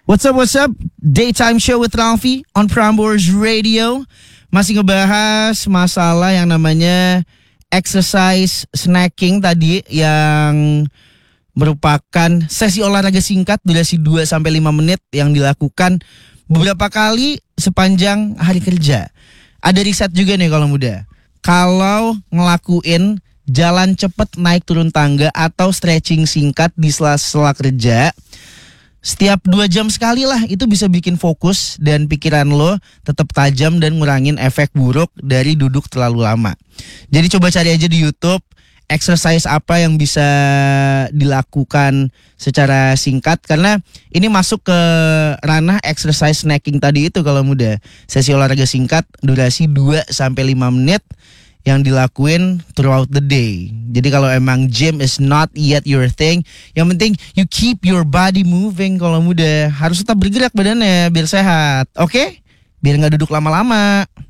What's up? Daytime Show with Ralphie on Prambors Radio. Masih ngebahas masalah yang namanya exercise snacking tadi, yang merupakan sesi olahraga singkat durasi 2-5 menit yang dilakukan beberapa kali sepanjang hari kerja. Ada riset juga nih kalau muda. Kalau ngelakuin jalan cepet naik turun tangga atau stretching singkat di sela-sela kerja, setiap 2 jam sekali lah, itu bisa bikin fokus dan pikiran lo tetap tajam dan ngurangin efek buruk dari duduk terlalu lama. Jadi coba cari aja di YouTube exercise apa yang bisa dilakukan secara singkat, karena ini masuk ke ranah exercise snacking tadi itu kalau muda. Sesi olahraga singkat durasi 2-5 menit yang dilakuin throughout the day. Jadi kalau emang gym is not yet your thing, yang penting you keep your body moving kalau muda. Harus tetap bergerak badannya biar sehat, oke? Biar gak duduk lama-lama.